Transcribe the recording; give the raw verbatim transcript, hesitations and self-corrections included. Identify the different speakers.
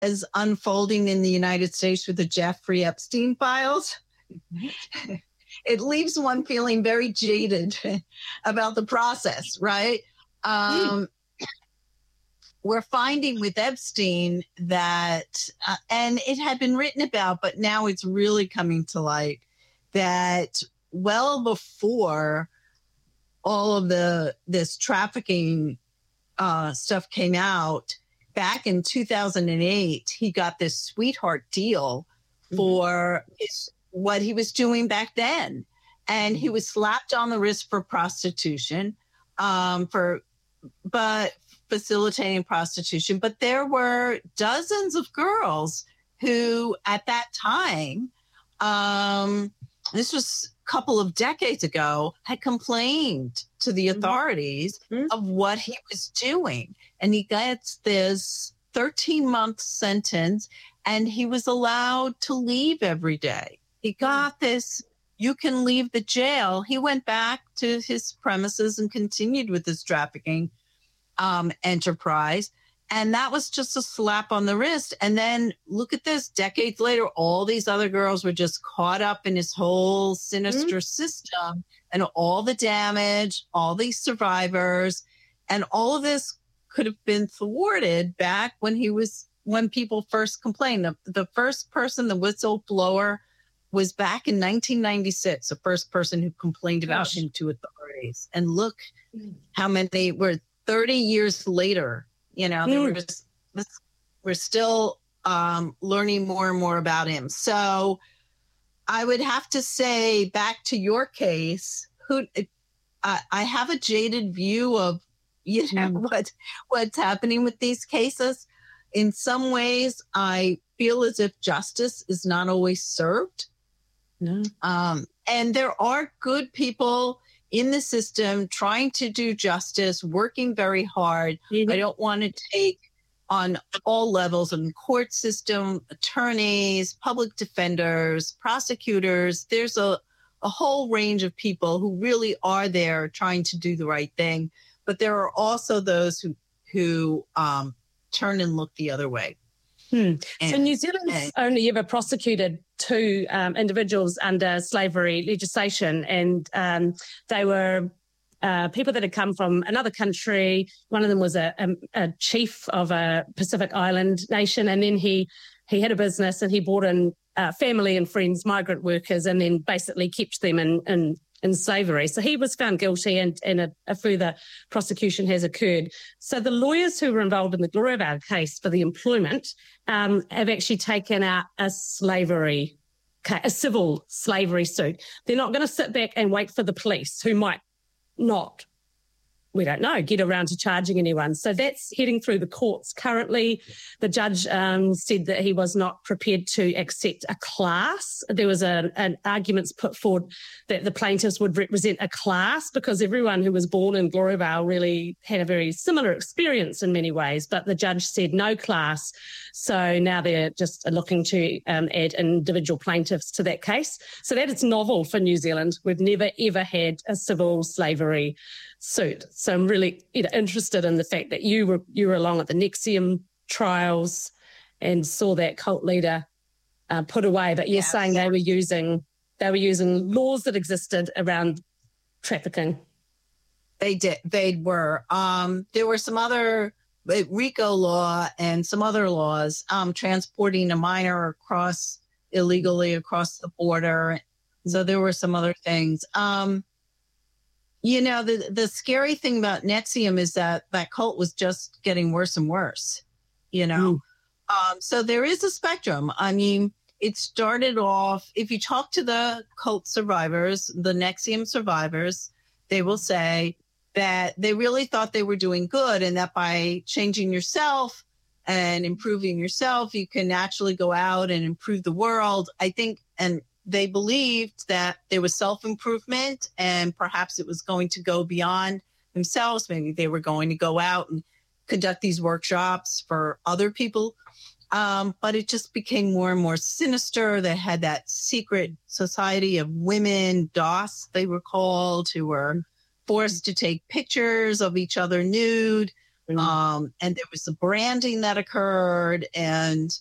Speaker 1: is unfolding in the United States with the Jeffrey Epstein files, it leaves one feeling very jaded about the process, right? Um, mm. We're finding with Epstein that, uh, and it had been written about, but now it's really coming to light, that well before all of the this trafficking uh, stuff came out, back in two thousand eight, he got this sweetheart deal for mm-hmm. his, what he was doing back then. And he was slapped on the wrist for prostitution, um, for, but facilitating prostitution. But there were dozens of girls who at that time, um, this was a couple of decades ago, had complained to the authorities mm-hmm. of what he was doing. And he gets this thirteen month sentence, and he was allowed to leave every day. He got this, you can leave the jail. He went back to his premises and continued with his trafficking um, enterprise. And that was just a slap on the wrist. And then look at this, decades later, all these other girls were just caught up in his whole sinister mm-hmm. system, and all the damage, all these survivors, and all of this could have been thwarted back when he was, when people first complained. The, the first person, the whistleblower, was back in nineteen ninety-six, the first person who complained about Gosh. him to authorities. And look how many were thirty years later. You know, they were just, we're still um, learning more and more about him. So I would have to say, back to your case, who uh, I have a jaded view of, you know, what what's happening with these cases. In some ways, I feel as if justice is not always served. No. Um, and there are good people in the system trying to do justice, working very hard. Mm-hmm. I don't want to take on all levels of the court system, attorneys, public defenders, prosecutors. There's a, a whole range of people who really are there trying to do the right thing. But there are also those who, who um, turn and look the other way.
Speaker 2: Hmm. And, so New Zealand's and, only ever prosecuted two um, individuals under slavery legislation, and um, they were uh, people that had come from another country. One of them was a, a, a chief of a Pacific Island nation, and then he he had a business and he brought in uh, family and friends, migrant workers, and then basically kept them in, in in slavery. So he was found guilty, and, and a, a further prosecution has occurred. So the lawyers who were involved in the Gloriavale case for the employment um, have actually taken out a slavery, a civil slavery suit. They're not going to sit back and wait for the police, who might not, we don't know, get around to charging anyone. So that's heading through the courts currently. The judge um, said that he was not prepared to accept a class. There was a, an arguments put forward that the plaintiffs would represent a class, because everyone who was born in Gloriavale really had a very similar experience in many ways. But the judge said no class. So now they're just looking to um, add individual plaintiffs to that case. So that is novel for New Zealand. We've never, ever had a civil slavery suit. So I'm really you know, interested in the fact that you were you were along at the NXIVM trials and saw that cult leader uh, put away. But you're yes. saying they were using they were using laws that existed around trafficking.
Speaker 1: They did. They were. Um, there were some other RICO law and some other laws um, transporting a minor across illegally across the border. So there were some other things. Um, You know, the the scary thing about NXIVM is that that cult was just getting worse and worse, you know. Mm. Um, so there is a spectrum. I mean, it started off, if you talk to the cult survivors, the NXIVM survivors, they will say that they really thought they were doing good, and that by changing yourself and improving yourself, you can actually go out and improve the world. I think, and they believed that there was self-improvement, and perhaps it was going to go beyond themselves. Maybe they were going to go out and conduct these workshops for other people. Um, but it just became more and more sinister. They had that secret society of women, D O S, they were called, who were forced to take pictures of each other nude Um, and there was the branding that occurred, and